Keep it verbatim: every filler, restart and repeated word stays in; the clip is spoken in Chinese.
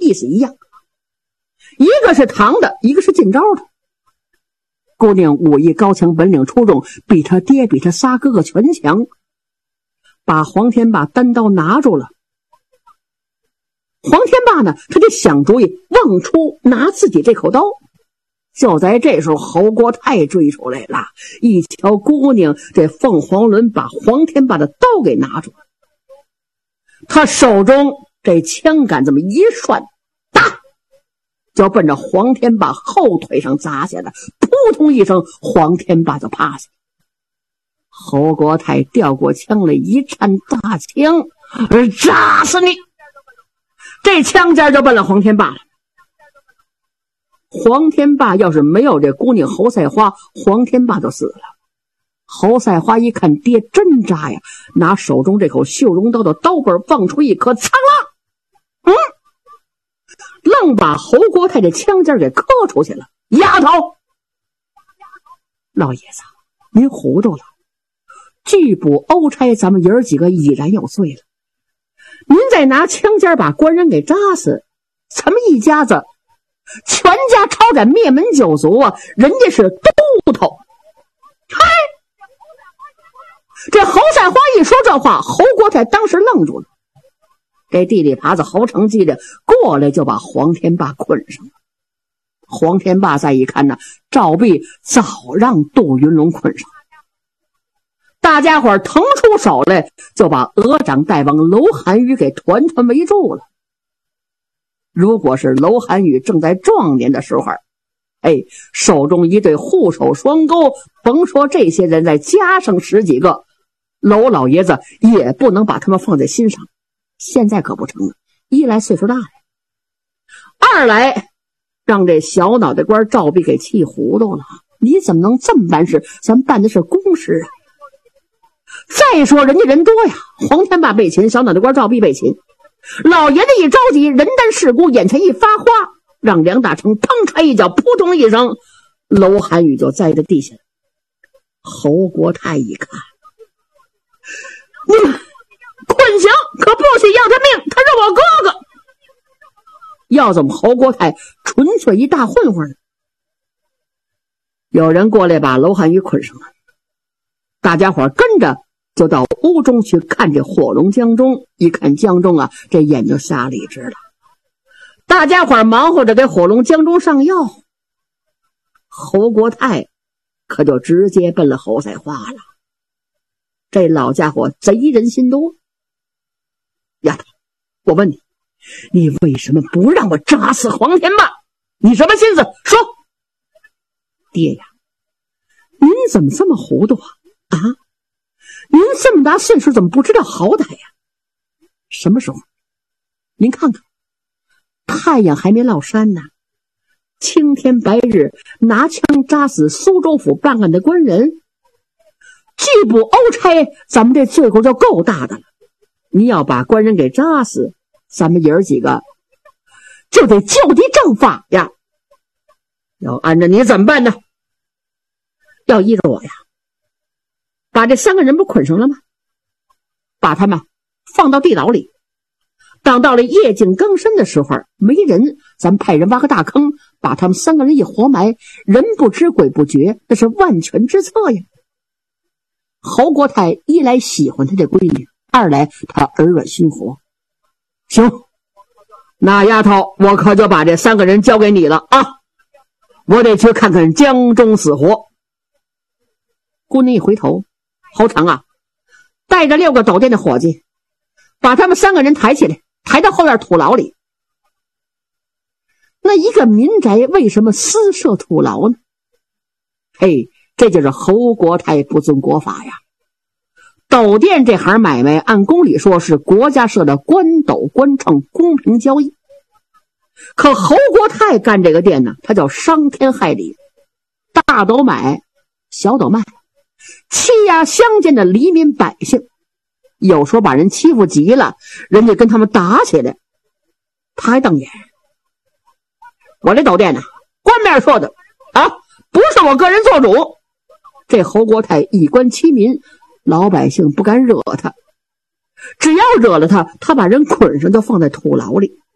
意思一样，一个是唐的，一个是晋昭的。姑娘武艺高强，本领出众，比他爹比他仨哥哥全强，把黄天霸单刀拿住了。黄天霸呢，他就想主意望出拿自己这口刀。就在这时候，侯国泰追出来了，一瞧姑娘，这凤凰轮把黄天霸的刀给拿住了，他手中这枪杆这么一涮，哒就奔着黄天霸后腿上砸下来，扑通一声，黄天霸就趴下。侯国泰调过枪来一颤大枪，炸死你！这枪尖就奔了黄天霸了。黄天霸要是没有这姑娘侯赛花，黄天霸就死了。侯赛花一看爹真扎呀，拿手中这口绣绒刀的刀背放出一颗，苍啦，嗯，愣把侯国泰的枪尖给磕出去了。丫头，老爷子，您糊涂了，拒捕欧差，咱们爷儿几个已然有罪了。您再拿枪尖把官人给扎死，咱们一家子全家抄斩灭门九族啊！人家是都头。嗨，这侯赛花一说这话，侯国泰当时愣住了。这地里耙子侯成基的过来就把黄天霸捆上了。黄天霸再一看呢，赵壁早让杜云龙捆上了。大家伙腾出手来，就把鹅掌大王楼寒雨给团团围住了。如果是楼寒雨正在壮年的时候，哎，手中一对护手双钩，甭说这些人，再加上十几个，楼老爷子也不能把他们放在心上。现在可不成了，一来岁数大了，二来让这小脑袋官赵壁给气糊涂了。你怎么能这么办事？咱办的是公事啊！再说人家人多呀，黄天霸被擒，小脑袋官赵壁被擒，老爷子一着急，人单势孤，眼前一发花，让梁大成砰嚓一脚，扑通一声，楼寒雨就栽在地下。侯国泰一看，你困刑，可不许要他命，他是我哥哥。要怎么侯国泰纯粹一大混混呢？有人过来把楼寒雨捆上了，大家伙跟着就到屋中去看这火龙江中。一看江中啊，这眼就瞎了一只了。大家伙忙活着给火龙江中上药，侯国泰可就直接奔了侯赛花了。这老家伙贼人心多。丫头，我问你，你为什么不让我扎死黄天霸？你什么心思？说。爹呀，您怎么这么糊涂啊？啊，您这么大岁数怎么不知道好歹呀？什么时候？您看看，太阳还没落山呢，青天白日，拿枪扎死苏州府办案的官人，拒捕欧差，咱们这罪过就够大的了。你要把官人给扎死，咱们爷儿几个就得就地正法呀。要按照你怎么办呢？要依着我呀，把这三个人不捆上了吗？把他们放到地牢里，等到了夜景更深的时候，没人，咱派人挖个大坑，把他们三个人一活埋，人不知鬼不觉，那是万全之策呀。侯国泰一来喜欢他这闺女，二来他耳软心活。行，那丫头，我可就把这三个人交给你了啊！我得去看看江中死活。姑娘一回头，侯成啊，带着六个斗店的伙计，把他们三个人抬起来，抬到后院土牢里。那一个民宅为什么私设土牢呢？嘿，这就是侯国泰不遵国法呀。斗店这行买卖，按公理说是国家设的官斗官秤，公平交易。可侯国泰干这个店呢，他叫伤天害理，大斗买，小斗卖，欺压乡间的黎民百姓。有时候把人欺负急了，人家跟他们打起来，他还瞪眼。我这斗店呢，官面说的啊，不是我个人做主。这侯国泰以官欺民，老百姓不敢惹他，只要惹了他，他把人捆上就放在土牢里。